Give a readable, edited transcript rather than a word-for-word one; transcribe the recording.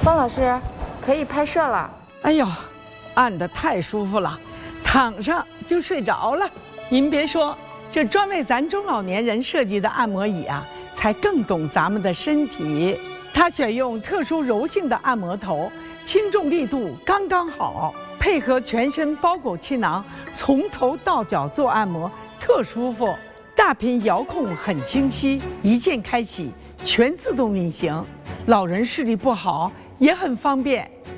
方老师，可以拍摄了。 哎呦，按得太舒服了，躺上就睡着了。您别说，这专为咱中老年人设计的按摩椅啊，才更懂咱们的身体。它选用特殊柔性的按摩头，轻重力度刚刚好，配合全身包裹气囊，从头到脚做按摩，特舒服。大屏遥控很清晰，一键开启，全自动运行。老人视力不好也很方便。